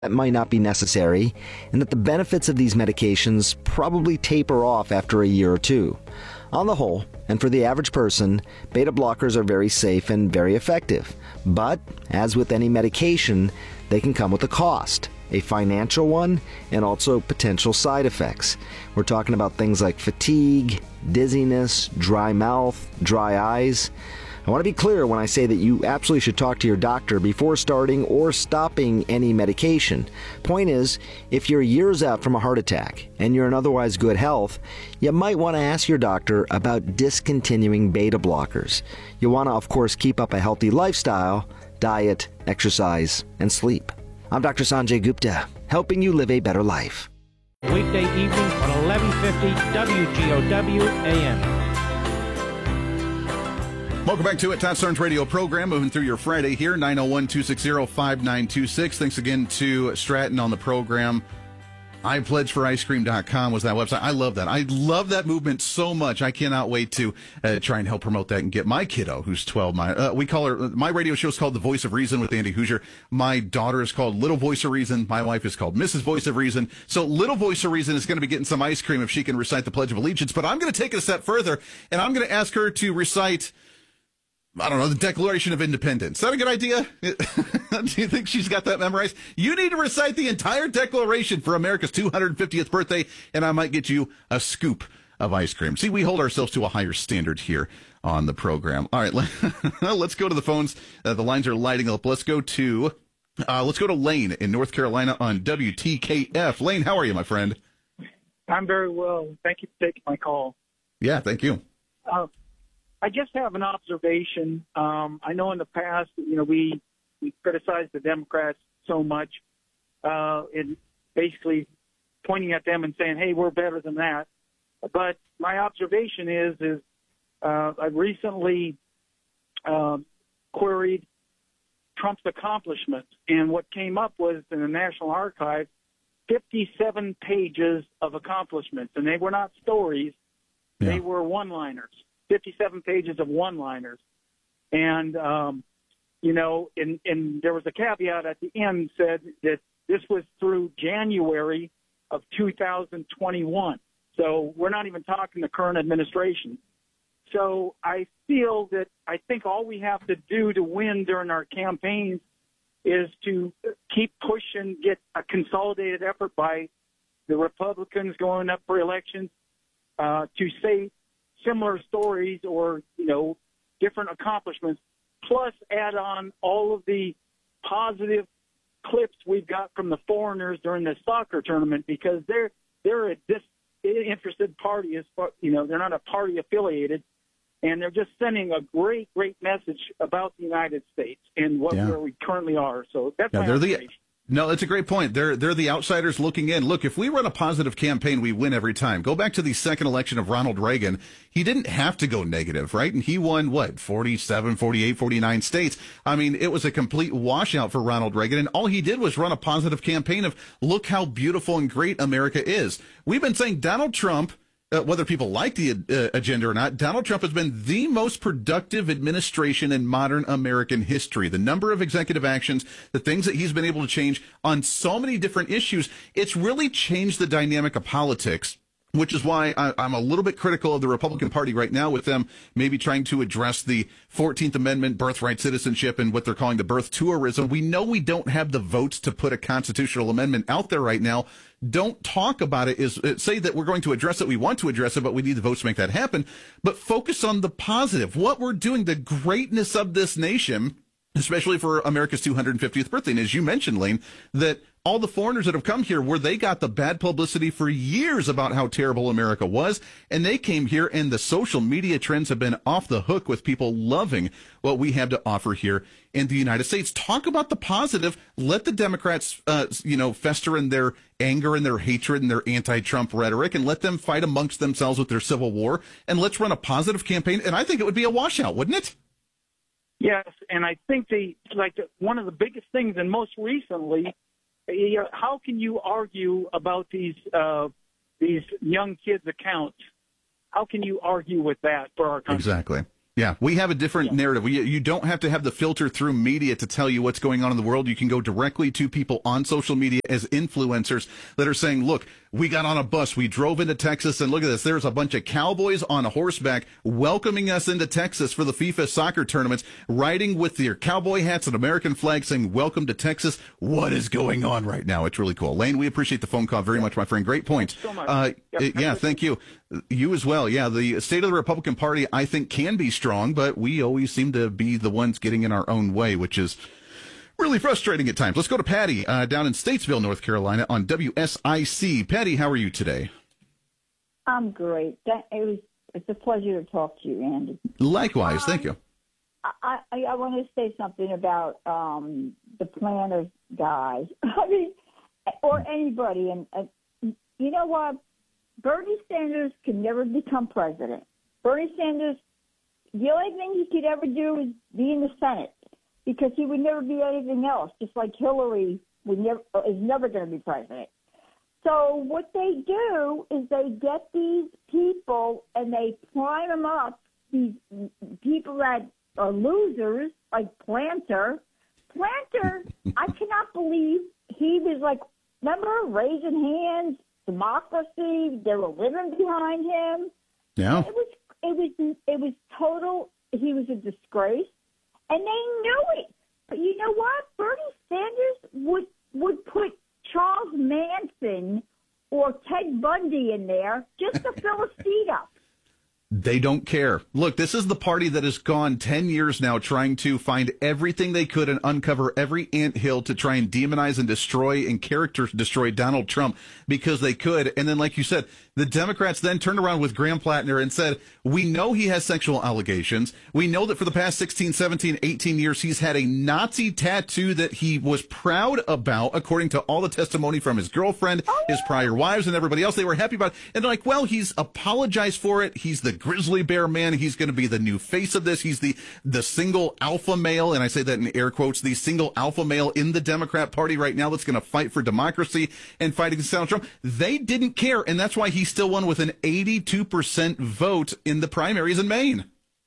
that might not be necessary, and that the benefits of these medications probably taper off after a year or two. On the whole, and for the average person, beta blockers are very safe and very effective. But, as with any medication, they can come with a cost, a financial one, and also potential side effects. We're talking about things like fatigue, dizziness, dry mouth, dry eyes. I want to be clear when I say that you absolutely should talk to your doctor before starting or stopping any medication. Point is, if you're years out from a heart attack and you're in otherwise good health, you might want to ask your doctor about discontinuing beta blockers. You want to, of course, keep up a healthy lifestyle, diet, exercise, and sleep. I'm Dr. Sanjay Gupta, helping you live a better life. Weekday evening on 1150 WGOW AM. Welcome back to it. Todd Starnes radio program, moving through your Friday here, 901-260-5926. Thanks again to Stratton on the program. IPledgeForIceCream.com was that website. I love that. I love that movement so much. I cannot wait to try and help promote that and get my kiddo, who's 12. We call her, my radio show is called The Voice of Reason with Andy Hoosier. My daughter is called Little Voice of Reason. My wife is called Mrs. Voice of Reason. So Little Voice of Reason is going to be getting some ice cream if she can recite the Pledge of Allegiance. But I'm going to take it a step further, and I'm going to ask her to recite, I don't know, the Declaration of Independence. Is that a good idea? Do you think she's got that memorized? You need to recite the entire Declaration for America's 250th birthday, and I might get you a scoop of ice cream. See, we hold ourselves to a higher standard here on the program. All right, let's go to the phones. The lines are lighting up. Let's go to Lane in North Carolina on WTKF. Lane, how are you, my friend? I'm very well. Thank you for taking my call. Yeah, thank you. I just have an observation. I know in the past, we criticized the Democrats so much, in basically pointing at them and saying, "Hey, we're better than that." But my observation is I recently queried Trump's accomplishments, and what came up was in the National Archive, 57 pages of accomplishments, and they were not stories; they were one-liners. 57 pages of one-liners. And, and there was a caveat at the end said that this was through January of 2021. So we're not even talking the current administration. So I feel that I think all we have to do to win during our campaigns is to keep pushing, get a consolidated effort by the Republicans going up for elections to say similar stories or, different accomplishments, plus add on all of the positive clips we've got from the foreigners during the soccer tournament, because they're a disinterested party, as far, they're not a party affiliated, and they're just sending a great message about the United States and where we currently are. So that's my observation. No, it's a great point. They're the outsiders looking in. Look, if we run a positive campaign, we win every time. Go back to the second election of Ronald Reagan. He didn't have to go negative, right? And he won, 47, 48, 49 states. I mean, it was a complete washout for Ronald Reagan. And all he did was run a positive campaign of, look how beautiful and great America is. We've been saying Donald Trump, whether people like the agenda or not, Donald Trump has been the most productive administration in modern American history. The number of executive actions, the things that he's been able to change on so many different issues, it's really changed the dynamic of politics, which is why I'm a little bit critical of the Republican Party right now, with them maybe trying to address the 14th Amendment, birthright citizenship, and what they're calling the birth tourism. We know we don't have the votes to put a constitutional amendment out there right now. Don't talk about it say that we're going to address it. We want to address it, but we need the votes to make that happen. But focus on the positive, what we're doing, the greatness of this nation, especially for America's 250th birthday. And as you mentioned, Lane, that all the foreigners that have come here, where they got the bad publicity for years about how terrible America was, and they came here, and the social media trends have been off the hook with people loving what we have to offer here in the United States. Talk about the positive. Let the Democrats, fester in their anger and their hatred and their anti-Trump rhetoric, and let them fight amongst themselves with their civil war. And let's run a positive campaign. And I think it would be a washout, wouldn't it? Yes, and I think one of the biggest things, and most recently, how can you argue about these young kids' accounts? How can you argue with that for our country? Exactly. Yeah, we have a different narrative. You don't have to have the filter through media to tell you what's going on in the world. You can go directly to people on social media as influencers that are saying, look, we got on a bus, we drove into Texas, and look at this. There's a bunch of cowboys on horseback welcoming us into Texas for the FIFA soccer tournaments, riding with their cowboy hats and American flags saying, welcome to Texas. What is going on right now? It's really cool. Lane, we appreciate the phone call very much, my friend. Great point. Thanks so much. Yeah, thank you. You as well. Yeah, the state of the Republican Party, I think, can be strong, but we always seem to be the ones getting in our own way, which is really frustrating at times. Let's go to Patty down in Statesville, North Carolina on WSIC. Patty, how are you today? I'm great. It's a pleasure to talk to you, Andy. Likewise. Thank you. I want to say something about the plan of guys. I mean, or anybody. And you know what? Bernie Sanders can never become president. Bernie Sanders, the only thing he could ever do is be in the Senate, because he would never be anything else, just like Hillary is never going to be president. So what they do is they get these people and they prime them up, these people that are losers, like Planter. Planter, I cannot believe he was like, remember, raising hands, democracy, they were living behind him. Yeah. It was total, he was a disgrace, and they knew it. But you know what? Bernie Sanders would put Charles Manson or Ted Bundy in there just to fill a seat up. They don't care. Look, this is the party that has gone 10 years now trying to find everything they could and uncover every anthill to try and demonize and destroy and character destroy Donald Trump because they could. And then, like you said, the Democrats then turned around with Graham Plattner and said, we know he has sexual allegations. We know that for the past 16, 17, 18 years, he's had a Nazi tattoo that he was proud about, according to all the testimony from his girlfriend, his prior wives, and everybody else. They were happy about it. And they're like, well, he's apologized for it. He's the grizzly bear man. He's going to be the new face of this. He's the single alpha male, and I say that in air quotes, the single alpha male in the Democrat Party right now that's going to fight for democracy and fight against Donald Trump. They didn't care, and that's why he still won with an 82% vote in the primaries in Maine.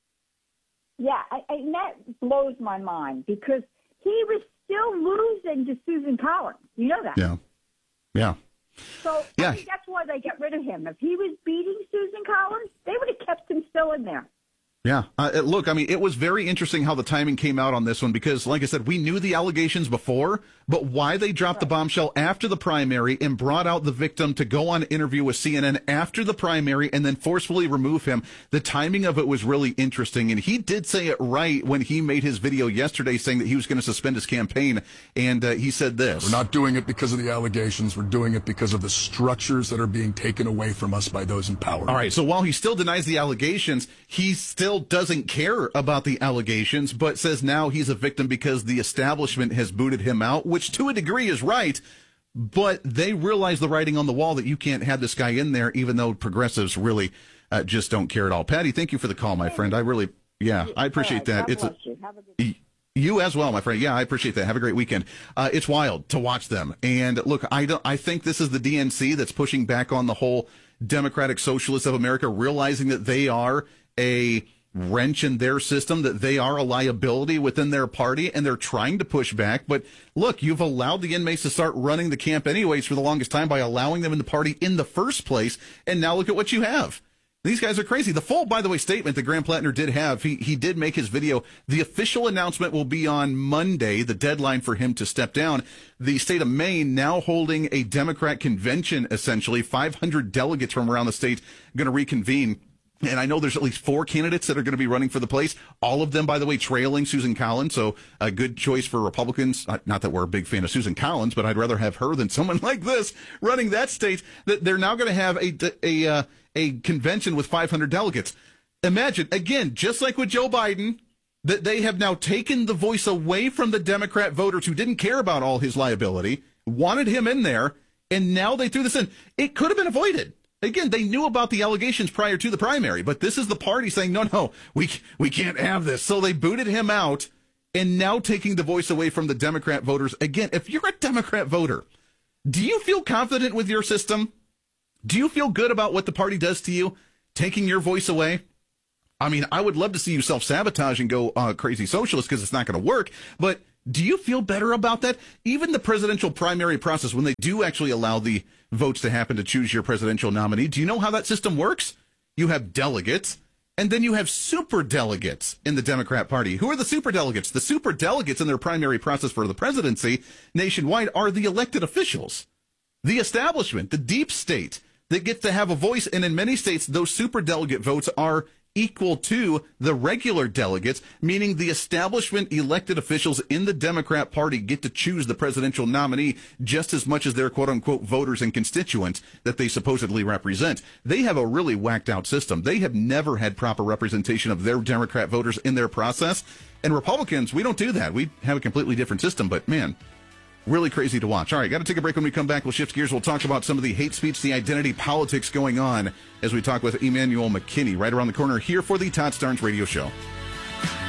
Yeah, and that blows my mind, because he was still losing to Susan Collins. You know that? Yeah. Yeah. So I think that's why they got rid of him. If he was beating Susan Collins, they would have kept him still in there. Yeah. Look, I mean, it was very interesting how the timing came out on this one because, like I said, we knew the allegations before, but why they dropped the bombshell after the primary and brought out the victim to go on an interview with CNN after the primary and then forcefully remove him, the timing of it was really interesting. And he did say it right when he made his video yesterday saying that he was going to suspend his campaign. And he said this. We're not doing it because of the allegations. We're doing it because of the structures that are being taken away from us by those in power. All right. So while he still denies the allegations, he still doesn't care about the allegations, but says now he's a victim because the establishment has booted him out, which to a degree is right, but they realize the writing on the wall that you can't have this guy in there, even though progressives really just don't care at all. Patty, thank you for the call, my friend. I appreciate that. God bless you. Have a good You as well, my friend. Yeah, I appreciate that. Have a great weekend. It's wild to watch them. And look, I think this is the DNC that's pushing back on the whole Democratic Socialists of America, realizing that they are a wrench in their system, that they are a liability within their party, and they're trying to push back. But look, you've allowed the inmates to start running the camp anyways for the longest time by allowing them in the party in the first place. And now look at what you have. These guys are crazy. The full, by the way, statement that Graham Plattner did have, he did make his video. The official announcement will be on Monday, the deadline for him to step down. The state of Maine now holding a Democrat convention, essentially. 500 delegates from around the state going to reconvene. And I know there's at least 4 candidates that are going to be running for the place. All of them, by the way, trailing Susan Collins. So a good choice for Republicans. Not that we're a big fan of Susan Collins, but I'd rather have her than someone like this running that state. That they're now going to have a convention with 500 delegates. Imagine, again, just like with Joe Biden, that they have now taken the voice away from the Democrat voters who didn't care about all his liability, wanted him in there, and now they threw this in. It could have been avoided. Again, they knew about the allegations prior to the primary, but this is the party saying, no, we can't have this. So they booted him out and now taking the voice away from the Democrat voters. Again, if you're a Democrat voter, do you feel confident with your system? Do you feel good about what the party does to you, taking your voice away? I mean, I would love to see you self-sabotage and go crazy socialist because it's not going to work. But do you feel better about that? Even the presidential primary process, when they do actually allow the votes to happen to choose your presidential nominee, do you know how that system works? You have delegates, and then you have superdelegates in the Democrat Party. Who are the superdelegates? The superdelegates in their primary process for the presidency nationwide are the elected officials, the establishment, the deep state that gets to have a voice. And in many states, those superdelegate votes are equal to the regular delegates, meaning the establishment elected officials in the Democrat Party get to choose the presidential nominee just as much as their quote-unquote voters and constituents that they supposedly represent. They have a really whacked out system. They have never had proper representation of their Democrat voters in their process. And Republicans, we don't do that. We have a completely different system, but man, really crazy to watch. All right, got to take a break. When we come back, we'll shift gears. We'll talk about some of the hate speech, the identity politics going on as we talk with Emmanuel McKinney right around the corner here for the Todd Starnes Radio Show.